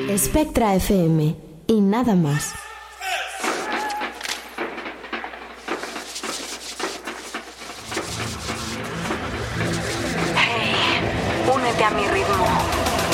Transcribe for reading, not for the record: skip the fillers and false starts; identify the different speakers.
Speaker 1: Spectra FM y nada más.
Speaker 2: Hey, únete a mi ritmo.